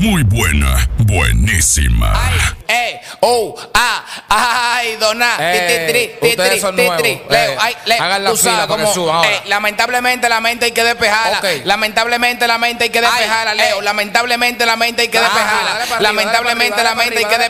muy buena, buenísima. Ay, dona. Ustedes son nuevos. Hagan la fila para que suban ahora. Lamentablemente la mente hay que despejarla. Okay. Lamentablemente la mente hay que despejarla, Leo. Lamentablemente la mente hay que despejarla. Lamentablemente la mente hay que despejarla.